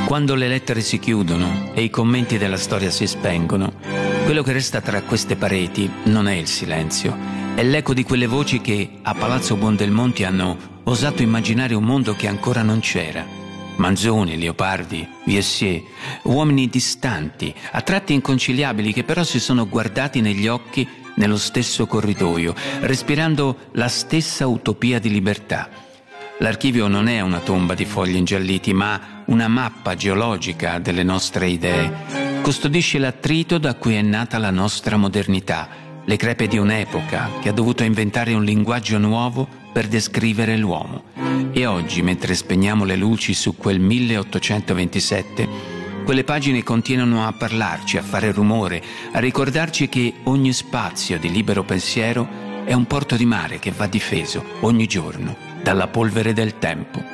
Quando le lettere si chiudono e i commenti della storia si spengono, quello che resta tra queste pareti non è il silenzio, è l'eco di quelle voci che a Palazzo Buondelmonti hanno osato immaginare un mondo che ancora non c'era. Manzoni, Leopardi, Viessier, uomini distanti, a tratti inconciliabili che però si sono guardati negli occhi nello stesso corridoio, respirando la stessa utopia di libertà. L'archivio non è una tomba di fogli ingialliti, ma una mappa geologica delle nostre idee. Custodisce l'attrito da cui è nata la nostra modernità, le crepe di un'epoca che ha dovuto inventare un linguaggio nuovo per descrivere l'uomo. E oggi, mentre spegniamo le luci su quel 1827, quelle pagine continuano a parlarci, a fare rumore, a ricordarci che ogni spazio di libero pensiero è un porto di mare che va difeso ogni giorno dalla polvere del tempo.